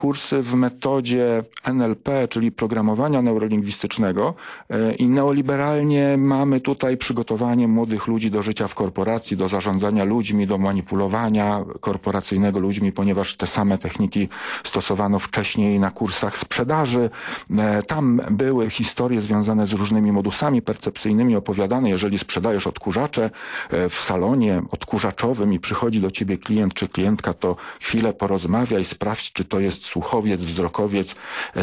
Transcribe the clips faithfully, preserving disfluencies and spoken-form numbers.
kursy w metodzie N L P, czyli programowania neurolingwistycznego i neoliberalnie mamy tutaj przygotowanie młodych ludzi do życia w korporacji, do zarządzania ludźmi, do manipulowania korporacyjnego ludźmi, ponieważ te same techniki stosowano wcześniej na kursach sprzedaży. Tam były historie związane z różnymi modusami percepcyjnymi opowiadane. Jeżeli sprzedajesz odkurzacze w salonie odkurzaczowym i przychodzi do ciebie klient czy klientka, to chwilę porozmawiaj, sprawdź, czy to jest słuchowiec, wzrokowiec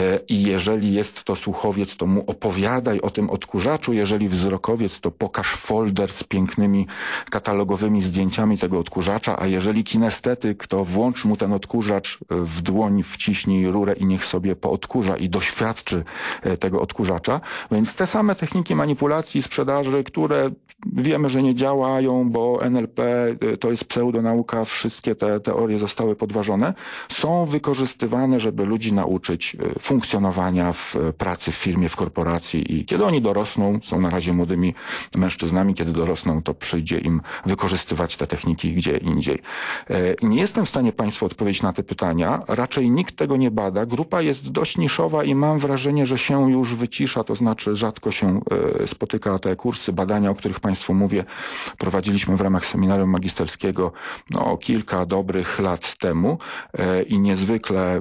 i jeżeli jest to słuchowiec, to mu opowiadaj o tym odkurzaczu. Jeżeli wzrokowiec, to pokaż folder z pięknymi katalogowymi zdjęciami tego odkurzacza, a jeżeli kinestetyk, to włącz mu ten odkurzacz w dłoń, wciśnij rurę i niech sobie poodkurza i doświadczy tego odkurzacza. Więc te same techniki manipulacji, sprzedaży, które wiemy, że nie działają, bo N L P to jest pseudonauka, wszystkie te teorie zostały podważone, są wykorzystywane, żeby ludzi nauczyć funkcjonowania w pracy, w firmie, w korporacji i kiedy oni dorosną, są na razie młodymi mężczyznami, kiedy dorosną, to przyjdzie im wykorzystywać te techniki gdzie indziej. Nie jestem w stanie Państwu odpowiedzieć na te pytania, raczej nikt tego nie bada, grupa jest dość niszowa i mam wrażenie, że się już wycisza, to znaczy rzadko się spotyka te kursy, badania, o których Państwu mówię, prowadziliśmy w ramach seminarium magisterskiego no, kilka dobrych lat temu i niezwykle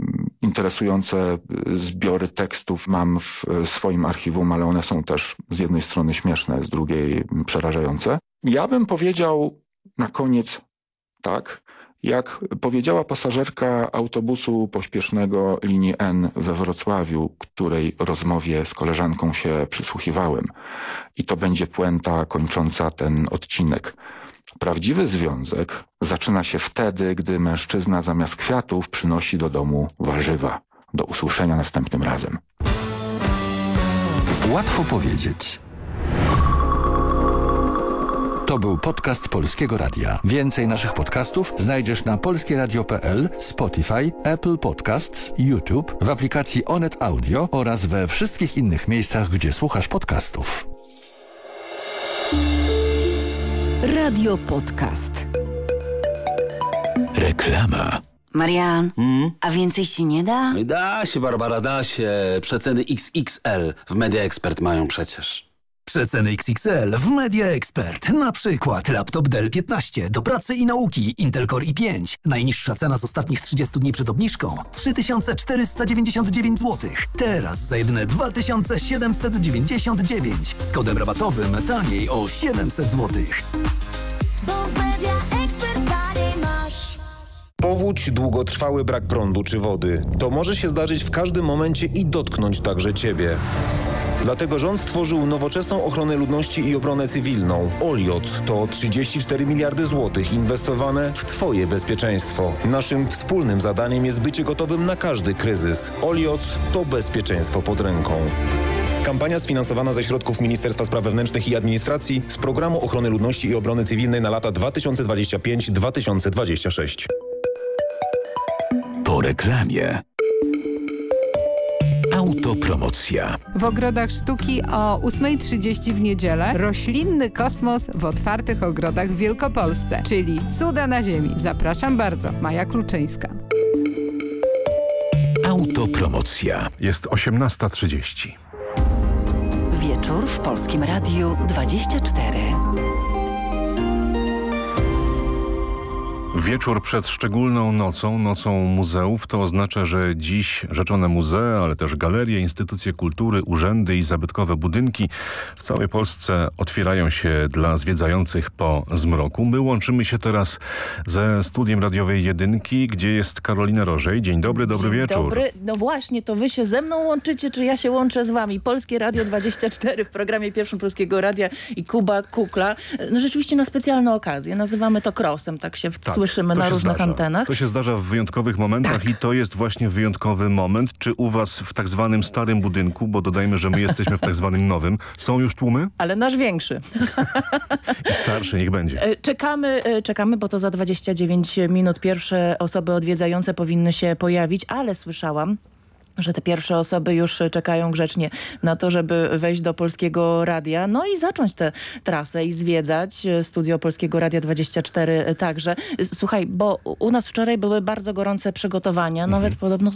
interesujące zbiory tekstów mam w swoim archiwum, ale one są też z jednej strony śmieszne, z drugiej przerażające. Ja bym powiedział na koniec tak, jak powiedziała pasażerka autobusu pośpiesznego linii N we Wrocławiu, której rozmowie z koleżanką się przysłuchiwałem. I to będzie puenta kończąca ten odcinek. Prawdziwy związek zaczyna się wtedy, gdy mężczyzna zamiast kwiatów przynosi do domu warzywa. Do usłyszenia następnym razem. Łatwo powiedzieć. To był podcast Polskiego Radia. Więcej naszych podcastów znajdziesz na polskieradio kropka p l, Spotify, Apple Podcasts, YouTube, w aplikacji Onet Audio oraz we wszystkich innych miejscach, gdzie słuchasz podcastów. Radio Podcast. Reklama. Marian, Hmm? a więcej się nie da? Da się, Barbara, da się. Przeceny X X L w Media Expert mają przecież. Przeceny X X L w Media Expert. Na przykład laptop Dell piętnaście do pracy i nauki Intel Core i pięć. Najniższa cena z ostatnich trzydziestu dni przed obniżką trzy tysiące czterysta dziewięćdziesiąt dziewięć złotych. Teraz za jedyne dwa tysiące siedemset dziewięćdziesiąt dziewięć. Z kodem rabatowym taniej o siedemset złotych. Bo w Media Expert taniej masz. Powódź, długotrwały brak prądu czy wody. To może się zdarzyć w każdym momencie i dotknąć także Ciebie. Dlatego rząd stworzył nowoczesną ochronę ludności i obronę cywilną. Oliot to trzydzieści cztery miliardy złotych inwestowane w Twoje bezpieczeństwo. Naszym wspólnym zadaniem jest bycie gotowym na każdy kryzys. Oliot to bezpieczeństwo pod ręką. Kampania sfinansowana ze środków Ministerstwa Spraw Wewnętrznych i Administracji z Programu Ochrony Ludności i Obrony Cywilnej na lata dwa tysiące dwudziesty piąty do dwa tysiące dwudziestego szóstego. Po reklamie. Autopromocja. W Ogrodach Sztuki o ósma trzydzieści w niedzielę roślinny kosmos w otwartych ogrodach w Wielkopolsce, czyli cuda na ziemi. Zapraszam bardzo. Maja Kluczyńska. Autopromocja. Jest osiemnasta trzydzieści. Wieczór w Polskim Radiu dwadzieścia cztery. Wieczór przed szczególną nocą, nocą muzeów, to oznacza, że dziś rzeczone muzea, ale też galerie, instytucje kultury, urzędy i zabytkowe budynki w całej Polsce otwierają się dla zwiedzających po zmroku. My łączymy się teraz ze studiem radiowej Jedynki, gdzie jest Karolina Rożej. Dzień dobry, dobry Dzień wieczór. Dobry. No właśnie, to wy się ze mną łączycie, czy ja się łączę z wami? Polskie Radio dwadzieścia cztery w programie pierwszym Polskiego Radia i Kuba Kukla. No rzeczywiście na specjalną okazję. Nazywamy to crossem, tak się Tak. słyszymy na różnych zdarza. antenach. To się zdarza w wyjątkowych momentach Tak. i to jest właśnie wyjątkowy moment. Czy u was w tak zwanym starym budynku, bo dodajmy, że my jesteśmy w tak zwanym nowym, są już tłumy? Ale nasz większy. I starszy, niech będzie. E, Czekamy, e, czekamy, bo to za dwadzieścia dziewięć minut pierwsze osoby odwiedzające powinny się pojawić, ale słyszałam, że te pierwsze osoby już czekają grzecznie na to, żeby wejść do Polskiego Radia, no i zacząć tę trasę i zwiedzać studio Polskiego Radia dwadzieścia cztery także. Słuchaj, bo u nas wczoraj były bardzo gorące przygotowania, nawet podobno